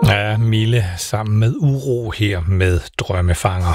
Ja, Mille sammen med Uro her med Drømmefanger.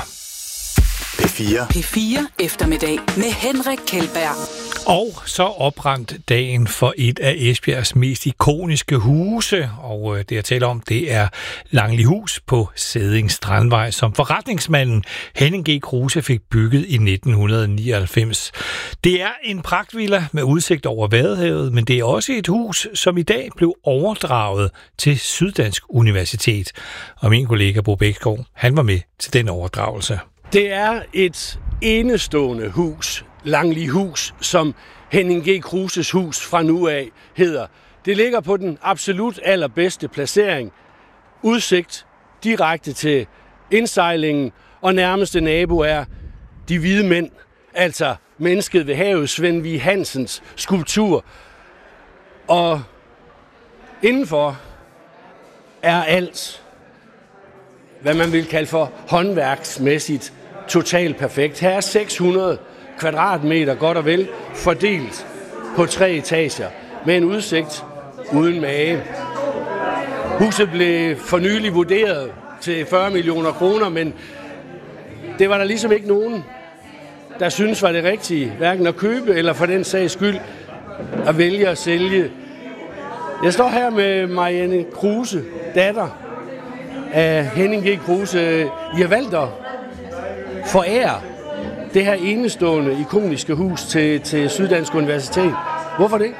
P4 eftermiddag med Henrik Kjeldberg. Og så oprandt dagen for et af Esbjergs mest ikoniske huse, og det jeg taler om, det er Langlihus på Sædding Strandvej, som forretningsmanden Henning G. Kruse fik bygget i 1999. Det er en pragtvilla med udsigt over Vadehavet, men det er også et hus, som i dag blev overdraget til Syddansk Universitet. Og min kollega Bo Bækgaard, han var med til den overdragelse. Det er et enestående hus, Langlihus, som Henning G. Kruses hus fra nu af hedder. Det ligger på den absolut allerbedste placering. Udsigt direkte til indsejlingen, og nærmeste nabo er De Hvide Mænd, altså mennesket ved havet, Svend V. Hansens skulptur. Og indenfor er alt, hvad man vil kalde for håndværksmæssigt, totalt perfekt. Her er 600 kvadratmeter godt og vel fordelt på 3 etager med en udsigt uden mage. Huset blev for nylig vurderet til 40 millioner kroner, men det var der ligesom ikke nogen, der synes var det rigtige, hverken at købe eller for den sags skyld at vælge at sælge. Jeg står her med Marianne Kruse, datter af Henning G. Kruse. I har valgt at forære det her enestående, ikoniske hus til Syddansk Universitet. Hvorfor det?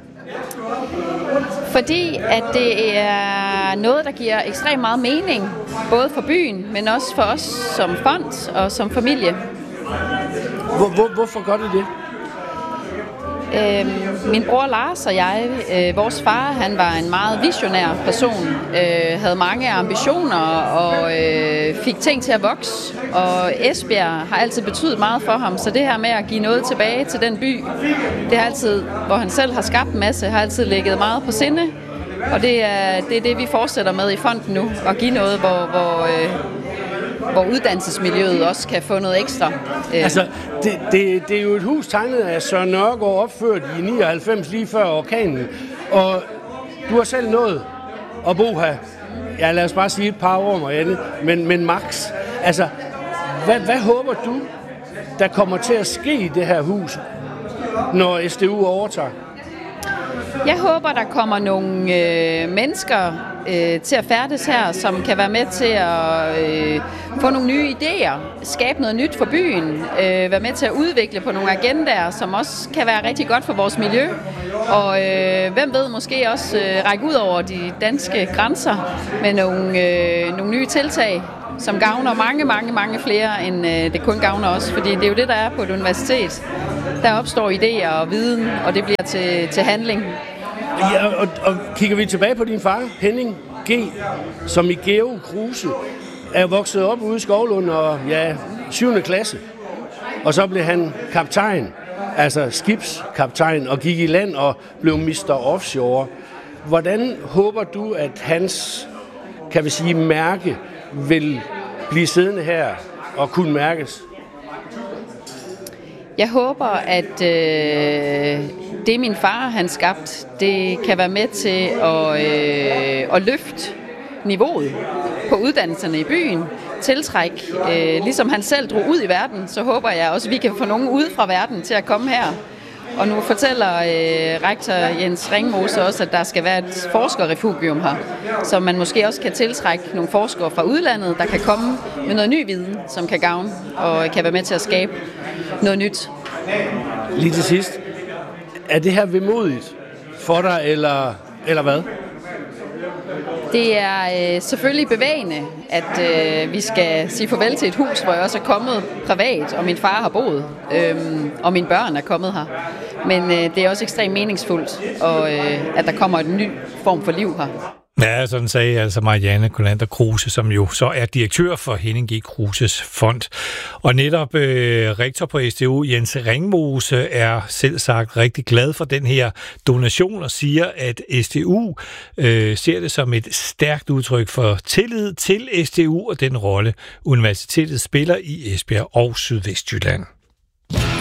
Fordi at det er noget, der giver ekstremt meget mening, både for byen, men også for os som fond og som familie. Hvorfor gør det det? Min bror Lars og jeg, vores far, han var en meget visionær person, havde mange ambitioner og fik ting til at vokse. Og Esbjerg har altid betydet meget for ham, så det her med at give noget tilbage til den by, det har altid, hvor han selv har skabt en masse, har altid ligget meget på sinde. Og det er det, vi fortsætter med i fonden nu, at give noget, hvor uddannelsesmiljøet også kan få noget ekstra. Altså, det er jo et hus tegnet af Søren Nørgaard, opført i 99, lige før orkanen. Og du har selv nået at bo her, ja, lad os bare sige et par år, Marianne, men max. Altså, hvad håber du, der kommer til at ske i det her hus, når SDU overtager? Jeg håber, der kommer nogle mennesker til at færdes her, som kan være med til at få nogle nye idéer, skabe noget nyt for byen, være med til at udvikle på nogle agendaer, som også kan være rigtig godt for vores miljø, og hvem ved, måske også række ud over de danske grænser med nogle nye tiltag, som gavner mange flere, end det kun gavner os, fordi det er jo det, der er på et universitet. Der opstår idéer og viden, og det bliver til handling. Ja, og kigger vi tilbage på din far, Henning G., som i Geo Kruse, er vokset op ude i Skovlund og 7. klasse. Og så blev han kaptajn, altså skibskaptajn, og gik i land og blev Mr. Offshore. Hvordan håber du, at hans, kan vi sige, mærke vil blive siddende her og kunne mærkes? Jeg håber, at det min far han skabt, det kan være med til at løfte niveauet på uddannelserne i byen, tiltrække, ligesom han selv drog ud i verden, så håber jeg også, at vi kan få nogen ude fra verden til at komme her. Og nu fortæller rektor Jens Ringmose også, at der skal være et forskerrefugium her, så man måske også kan tiltrække nogle forskere fra udlandet, der kan komme med noget ny viden, som kan gavne og kan være med til at skabe noget nyt. Lige til sidst, er det her vemodigt for dig, eller hvad? Det er selvfølgelig bevægende, at vi skal sige farvel til et hus, hvor jeg også er kommet privat, og min far har boet, og mine børn er kommet her. Men det er også ekstremt meningsfuldt, at der kommer en ny form for liv her. Ja, sådan sagde altså Marianne Kolander Kruse, som jo så er direktør for Henning G. Kruses fond. Og netop rektor på SDU, Jens Ringmose, er selv sagt rigtig glad for den her donation og siger, at SDU ser det som et stærkt udtryk for tillid til SDU og den rolle, universitetet spiller i Esbjerg og Sydvestjylland.